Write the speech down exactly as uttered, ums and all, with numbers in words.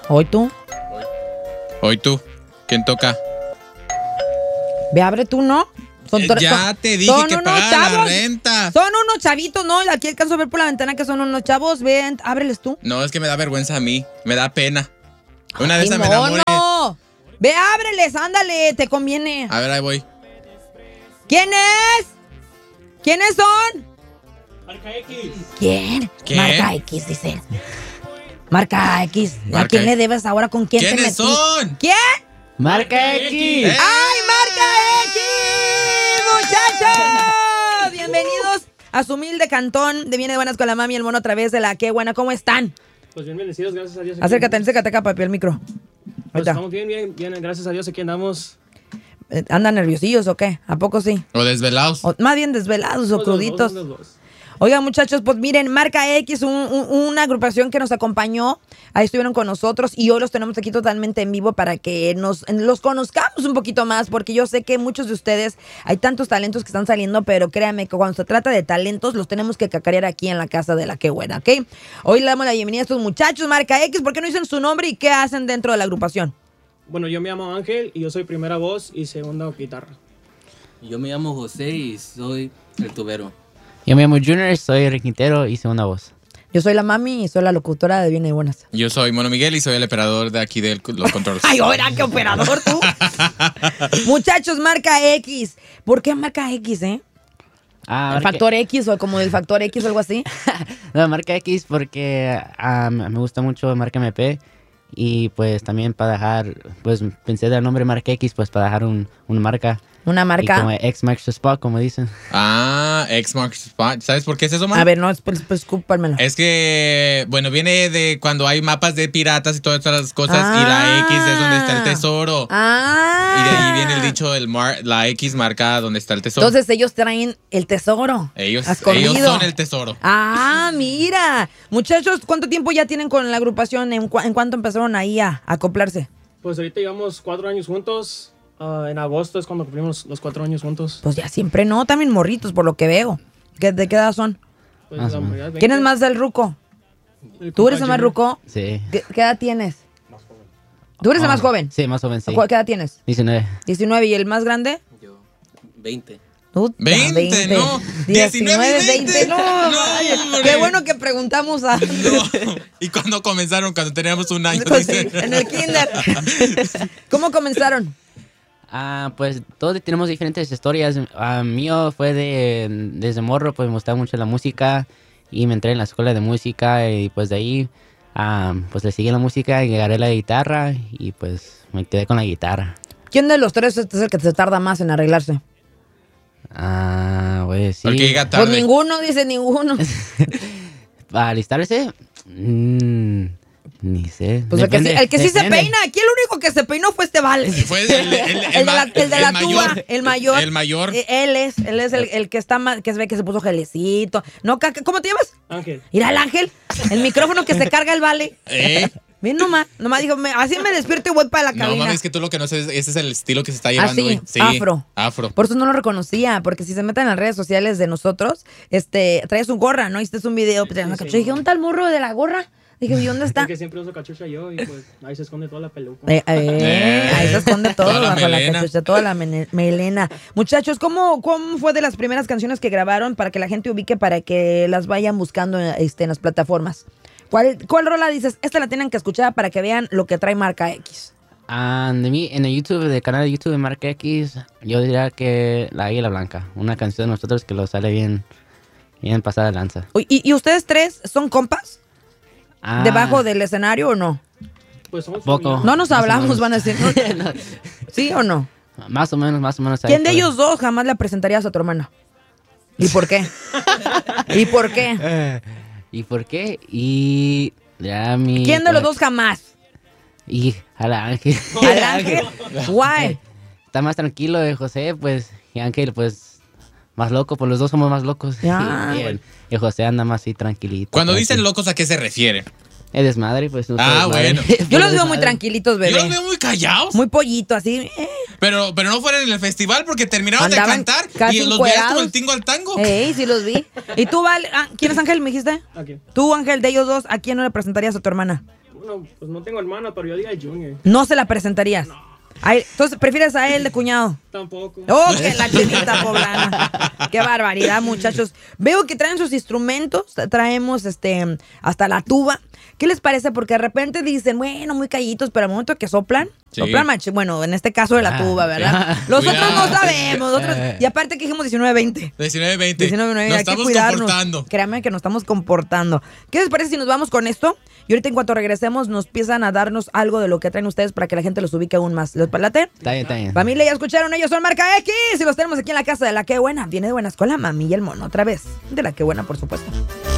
¿Hoy tú? Hoy tú. ¿Quién toca? Ve, abre tú, ¿no? Son eh, ya te dije que paga la renta. Son unos chavitos, ¿no? Aquí alcanzo a ver por la ventana que son unos chavos. Ven, ábreles tú. No, es que me da vergüenza a mí. Me da pena. Una Ay, de esas no, me enamoré. No. Ve, ábreles, ándale, te conviene. A ver, ahí voy. ¿Quién es? ¿Quiénes son? Marca X. ¿Quién? ¿Qué? Marca X, dice. Marca X. Marca ¿A quién X. le debes ahora? ¿Con quién te ¿Quiénes metí? son? ¿Quién? Marca X. ¿Eh? ¡Ay, Marca X! ¡Muchachos! Bienvenidos a su humilde cantón de Viene de Buenas con la Mami y el Mono a través de la Qué Buena. ¿Cómo están? Pues bien bendecidos, gracias a Dios. Acércate, acércate acá, papi, el micro. Pues estamos bien, bien, bien, gracias a Dios, aquí andamos. ¿Andan nerviosillos o qué? ¿A poco sí? O desvelados. O, más bien desvelados o Los cruditos. dos, los dos. Oigan, muchachos, pues miren, Marca X, un, un, una agrupación que nos acompañó, ahí estuvieron con nosotros y hoy los tenemos aquí totalmente en vivo para que nos los conozcamos un poquito más, porque yo sé que muchos de ustedes, hay tantos talentos que están saliendo, pero créanme que cuando se trata de talentos, los tenemos que cacarear aquí en la casa de la Qué Buena, ¿ok? Hoy le damos la bienvenida a estos muchachos, Marca X, ¿por qué no dicen su nombre y qué hacen dentro de la agrupación? Bueno, yo me llamo Ángel y yo soy primera voz y segunda guitarra. Yo me llamo José y soy el tubero. Yo me llamo Junior, soy el requintero y segunda voz. Yo soy la Mami y soy la locutora de Bien y Buenas. Yo soy Mono Miguel y soy el operador de aquí de los controles. ¡Ay, ahora qué operador tú! Muchachos, Marca X. ¿Por qué Marca X, eh? Ah, ¿El factor X o como del factor X o algo así? No, Marca X porque um, me gusta mucho Marca M P y pues también para dejar, pues pensé del nombre Marca X pues para dejar un, una marca. Una marca. Y como X marks the spot, como dicen. Ah, X marks the spot. ¿Sabes por qué es eso, man? A ver, no, pues, pues escúpamelo. Es que, bueno, viene de cuando hay mapas de piratas y todas estas cosas Ah. y la X es donde está el tesoro. Ah. Y de ahí viene el dicho, el mar, la X marca donde está el tesoro. Entonces ellos traen el tesoro. ellos, escondido. ellos son el tesoro. Ah, mira. Muchachos, ¿cuánto tiempo ya tienen con la agrupación? ¿En, cu en cuánto empezaron ahí a, a acoplarse? Pues ahorita llevamos cuatro años juntos. Uh, en agosto es cuando cumplimos los cuatro años juntos. Pues ya siempre no, también morritos por lo que veo. ¿Qué, ¿De qué edad son? Pues Más la o menos. mayoría es ¿Quién es veinte. más del ruco? El ¿Tú eres el compa más Junior. ruco? Sí. ¿Qué, qué edad tienes? ¿Tú eres el Ah, más joven? Sí, más joven, sí. ¿Cu- ¿Qué edad tienes? diecinueve. diecinueve. ¿Y el más grande? Yo, veinte. Puta, veinte, no. diecinueve, veinte, no. No, Ay, hombre. qué bueno que preguntamos a... No. ¿Y cuándo comenzaron? Cuando teníamos un año. Pues sí, dice. en el kinder. ¿Cómo comenzaron? Ah, pues todos tenemos diferentes historias. Ah, mío fue de desde morro, pues me gustaba mucho la música y me entré en la escuela de música y pues de ahí ah, pues le seguí la música y agarré la guitarra y pues me quedé con la guitarra. ¿Quién de los tres es el que se tarda más en arreglarse? Ah, pues sí. Porque llega tarde. Pues ninguno, dice ninguno. ¿Para alistarse? Mm, ni sé. Pues el que, sí, Depende, el que sí se depende. peina. Aquí el único que se peinó fue este vale. Fue el, el, el, El de la, el de la tuba, mayor. el mayor. El mayor. Eh, Él es, él es el, el que está más, que se ve que se puso gelecito. No, caca, ¿cómo te llamas? Ángel. Mira el ángel, el micrófono que se carga el vale. ¿Eh? Ven nomás, nomás dijo, me- así me despierto y voy para la No, cabina. mames, es que tú lo que no sabes, ese es el estilo que se está llevando Así, hoy. Sí, afro. Afro. Por eso no lo reconocía, porque si se meten en las redes sociales de nosotros, este, traes su gorra, ¿no? Hiciste un video, pues, una sí, cachucha. Dije, ¿dónde está el morro de la gorra? Dije, ¿y dónde está? Es que siempre uso cachucha yo y pues ahí se esconde toda la peluca. Eh, eh, ahí se esconde todo Toda la bajo la melena. cachucha, toda la mene- melena. Muchachos, ¿cómo, ¿cómo fue de las primeras canciones que grabaron para que la gente ubique, para que las vayan buscando este, en las plataformas? ¿Cuál, ¿Cuál rola dices? Esta la tienen que escuchar para que vean lo que trae Marca X. Ah, de mí, en el YouTube, del canal de YouTube de Marca X, yo diría que La Águila Blanca, una canción de nosotros que lo sale bien, bien pasada de lanza. Uy, ¿Y, y ustedes tres son compas? Ah, ¿Debajo del escenario o no? Pues somos Poco. familia. No nos Más o hablamos, menos. van a decir. ¿no? ¿Sí o no? Más o menos, más o menos. ahí ¿Quién de fue. ellos dos jamás le presentarías a tu hermana? ¿Y por qué? ¿Y por qué? Eh, ¿Y por qué? Y ya mi... ¿Quién de los dos jamás? Y a la Ángel. ¿Al ángel? Guay. Está más tranquilo de José, pues, y Ángel, pues, más loco, pues los dos somos más locos. Ya. Y, el, y José anda más así tranquilito. Cuando tranqui. dicen locos, ¿a qué se refieren? Es desmadre, pues. Ah, bueno. Yo los veo muy tranquilitos, Yo bebé. los veo muy callados. Muy pollito, así. eh. Pero, pero no fueron en el festival porque terminaron Andaban de cantar casi y los veías como encuerados. el tingo al tango. Ey, sí los vi. ¿Y tú, Val? Ah, ¿quién es Ángel, me dijiste? Aquí. Tú, Ángel, de ellos dos, ¿a quién no le presentarías a tu hermana? bueno, pues no tengo hermana, pero yo diga Junior. No se la presentarías. No. Ay, entonces, ¿prefieres a él de cuñado? Tampoco. ¡Oh, que la chinita poblana! ¡Qué barbaridad, muchachos! Veo que traen sus instrumentos, traemos este hasta la tuba. ¿Qué les parece? Porque de repente dicen, bueno, muy callitos, pero al momento que soplan, Sí. soplan mach- bueno, en este caso de la Ah, tuba, ¿verdad? sí. Los otros no Cuidado. sabemos. Otros, y aparte que dijimos diecinueve veinte. diecinueve veinte. diecinueve veinte, Nos hay que estamos cuidarnos. comportando. Créanme que nos estamos comportando. ¿Qué les parece si nos vamos con esto? Y ahorita en cuanto regresemos nos empiezan a darnos algo de lo que traen ustedes para que la gente los ubique aún más. ¿Les palate? Está bien, está bien. Familia, ya escucharon, ellos son Marca X y los tenemos aquí en la casa de La Qué Buena. Viene de buena escuela, mami y el mono otra vez. De La Qué Buena, por supuesto.